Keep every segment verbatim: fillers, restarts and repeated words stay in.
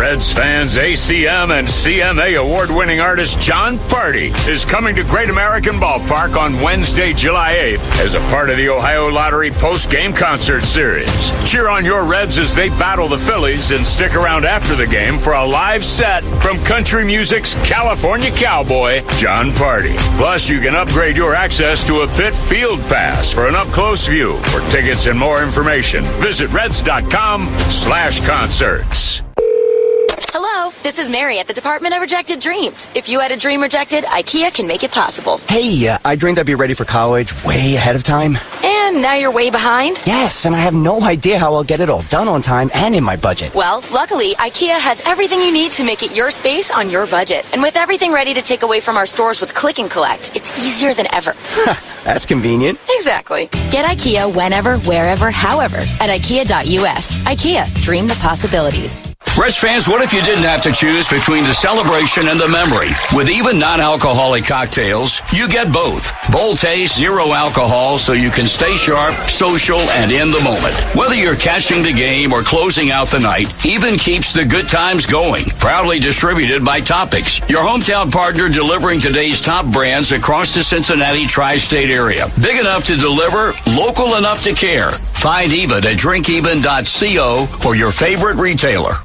Reds fans, A C M and C M A award-winning artist Jon Pardi is coming to Great American Ballpark on Wednesday, July eighth as a part of the Ohio Lottery post-game concert series. Cheer on your Reds as they battle the Phillies and stick around after the game for a live set from country music's California cowboy, Jon Pardi. Plus, you can upgrade your access to a Pit Field Pass for an up-close view. For tickets and more information, visit reds.com slash concerts. Hello, this is Mary at the Department of Rejected Dreams. If you had a dream rejected, IKEA can make it possible. Hey, uh, I dreamed I'd be ready for college way ahead of time. And now you're way behind? Yes, and I have no idea how I'll get it all done on time and in my budget. Well, luckily, IKEA has everything you need to make it your space on your budget. And with everything ready to take away from our stores with Click and Collect, it's easier than ever. That's convenient. Exactly. Get IKEA whenever, wherever, however at ikea dot u s. IKEA, dream the possibilities. Reds fans, what if you didn't have to choose between the celebration and the memory? With even non-alcoholic cocktails, you get both. Bold taste, zero alcohol, so you can stay sharp, social, and in the moment. Whether you're catching the game or closing out the night, Even keeps the good times going. Proudly distributed by Topics, your hometown partner delivering today's top brands across the Cincinnati tri-state area. Big enough to deliver, local enough to care. Find Even at drink even dot co or your favorite retailer.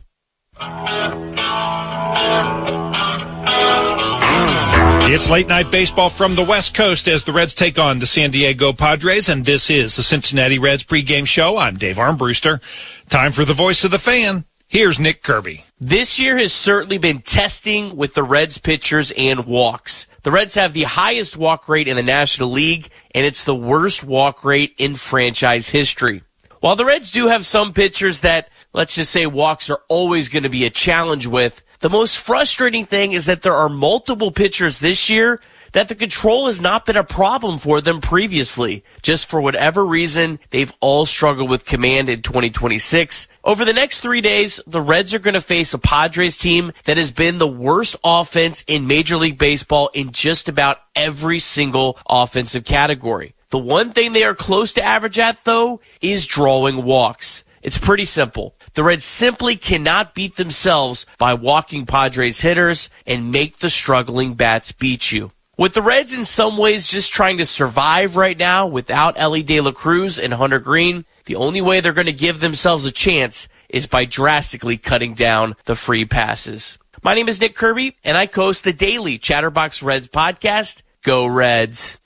It's late night baseball from the West Coast as the Reds take on the San Diego Padres, and this is the Cincinnati Reds pregame show. I'm Dave Armbruster. Time for the voice of the fan. Here's Nick Kirby. This year has certainly been testing with the Reds pitchers and walks. The Reds have the highest walk rate in the National League, and it's the worst walk rate in franchise history. While the Reds do have some pitchers that, let's just say, walks are always going to be a challenge with, the most frustrating thing is that there are multiple pitchers this year that the control has not been a problem for them previously. Just for whatever reason, they've all struggled with command in twenty twenty-six. Over the next three days, the Reds are going to face a Padres team that has been the worst offense in Major League Baseball in just about every single offensive category. The one thing they are close to average at, though, is drawing walks. It's pretty simple. The Reds simply cannot beat themselves by walking Padres hitters and make the struggling bats beat you. With the Reds in some ways just trying to survive right now without Elly De La Cruz and Hunter Green, the only way they're going to give themselves a chance is by drastically cutting down the free passes. My name is Nick Kirby, and I co-host the daily Chatterbox Reds podcast. Go Reds.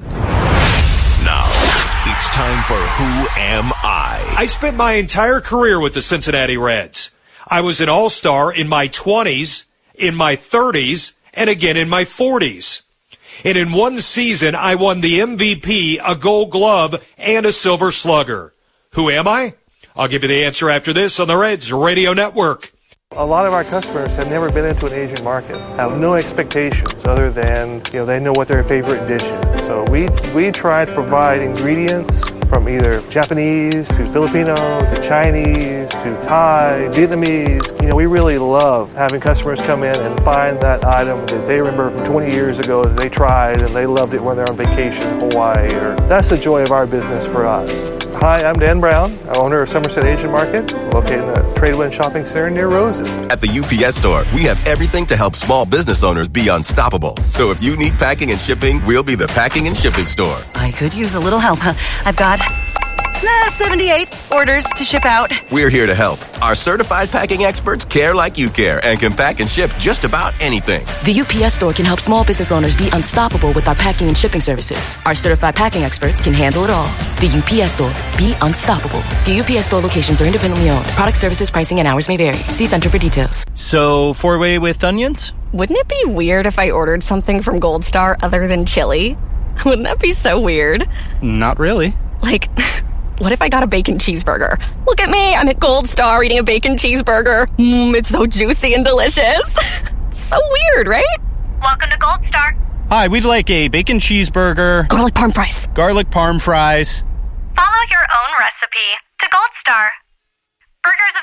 Now, it's time for Who Am I? I spent my entire career with the Cincinnati Reds. I was an all-star in my twenties, in my thirties, and again in my forties. And in one season, I won the M V P, a Gold Glove, and a Silver Slugger. Who am I? I'll give you the answer after this on the Reds Radio Network. A lot of our customers have never been into an Asian market, have no expectations other than, you know, they know what their favorite dish is. So we, we try to provide ingredients from either Japanese to Filipino to Chinese to Thai, Vietnamese. You know, we really love having customers come in and find that item that they remember from twenty years ago that they tried and they loved it when they're on vacation in Hawaii. Or that's the joy of our business for us. Hi, I'm Dan Brown, owner of Somerset Asian Market, located in the Tradewind Shopping Center near Roses. At the U P S Store, we have everything to help small business owners be unstoppable. So if you need packing and shipping, we'll be the packing and shipping store. I could use a little help. I've got uh, seventy-eight orders to ship out. We're here to help. Our certified packing experts care like you care and can pack and ship just about anything. The U P S Store can help small business owners be unstoppable with our packing and shipping services. Our certified packing experts can handle it all. The U P S Store. Be unstoppable. The U P S Store locations are independently owned. Product services, pricing, and hours may vary. See Center for details. So, four-way with onions? Wouldn't it be weird if I ordered something from Gold Star other than chili? Wouldn't that be so weird? Not really. Like, what if I got a bacon cheeseburger? Look at me, I'm at Gold Star eating a bacon cheeseburger. Mmm, it's so juicy and delicious. So weird, right? Welcome to Gold Star. Hi, we'd like a bacon cheeseburger. Garlic parm fries. Garlic parm fries. Follow your own recipe to Gold Star. Burgers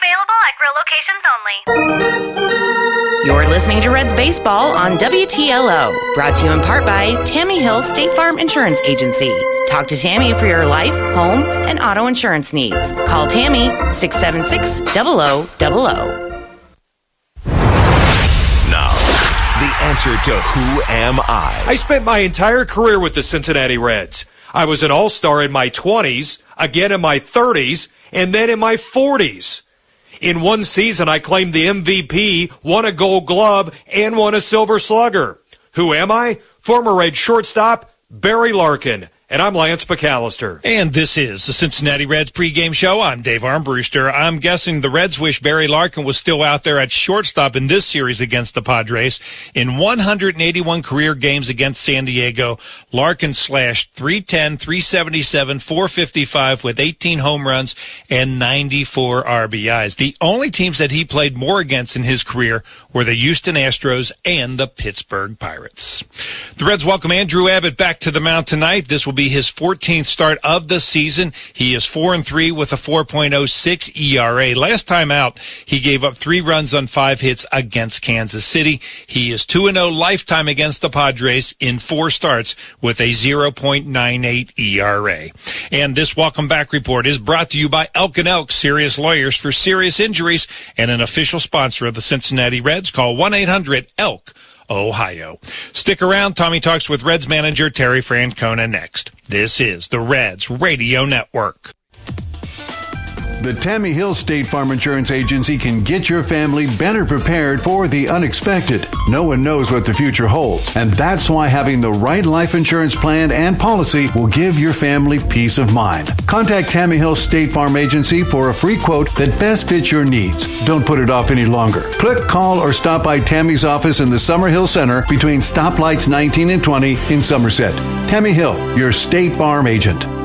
available at grill locations only. You're listening to Reds Baseball on W T L O, brought to you in part by Tammy Hill State Farm Insurance Agency. Talk to Tammy for your life, home, and auto insurance needs. Call Tammy, six seven six, zero zero zero zero. answer to Who Am I? I spent my entire career with the Cincinnati Reds. I was an all-star in my twenties, again in my thirties, and then in my forties. In one season, I claimed the M V P, won a Gold Glove, and won a Silver Slugger. Who am I? Former Red shortstop, Barry Larkin. And I'm Lance McAllister. And this is the Cincinnati Reds pregame show. I'm Dave Armbruster. I'm guessing the Reds wish Barry Larkin was still out there at shortstop in this series against the Padres. In one hundred eighty-one career games against San Diego, Larkin slashed three ten, three seventy-seven, four fifty-five with eighteen home runs and ninety-four R B Is. The only teams that he played more against in his career were the Houston Astros and the Pittsburgh Pirates. The Reds welcome Andrew Abbott back to the mound tonight. This will be his fourteenth start of the season. He is four and three with a four point oh six E R A. Last time out, he gave up three runs on five hits against Kansas City. He is two and oh lifetime against the Padres in four starts with a zero point nine eight E R A. And this welcome back report is brought to you by Elk and Elk, serious lawyers for serious injuries, and an official sponsor of the Cincinnati Reds. Call one eight hundred E L K. Ohio. Stick around. Tommy talks with Reds manager Terry Francona next. This is the Reds Radio Network. The Tammy Hill State Farm Insurance Agency can get your family better prepared for the unexpected. No one knows what the future holds, and that's why having the right life insurance plan and policy will give your family peace of mind. Contact Tammy Hill State Farm Agency for a free quote that best fits your needs. Don't put it off any longer. Click, call, or stop by Tammy's office in the Summerhill Center between stoplights nineteen and twenty in Somerset. Tammy Hill, your State Farm agent.